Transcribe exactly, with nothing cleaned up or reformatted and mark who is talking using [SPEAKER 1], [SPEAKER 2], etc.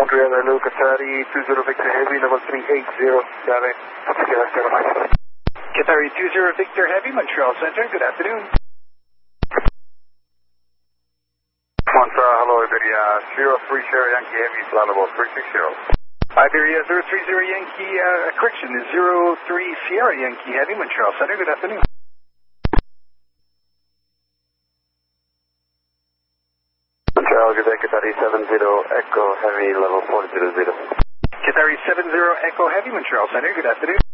[SPEAKER 1] Montreal, hello, Qatari two zero Victor Heavy, level three eight zero, got it.
[SPEAKER 2] Qatari two zero Victor Heavy, Montreal Center, good afternoon.
[SPEAKER 1] Montreal, hello, Iberia zero three zero Yankee Heavy, flight level three six zero.
[SPEAKER 2] Iberia zero three zero Yankee, uh, correction, zero three Sierra Yankee Heavy, Montreal Center, good afternoon.
[SPEAKER 1] Montreal, good day, Qatari seven zero Echo Heavy, level four zero zero.
[SPEAKER 2] Qatari seven zero Echo Heavy, Montreal Center, good afternoon.